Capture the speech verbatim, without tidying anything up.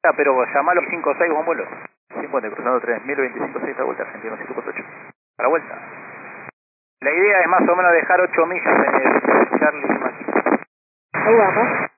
Ah, pero llamalo cinco seis con vuelo. cincuenta, cruzando tres mil veinticinco seis a vuelta, Argentino ciento cuarenta y ocho. Para vuelta. La idea es más o menos dejar ocho millas en el Charlie Machine. Ahí vamos.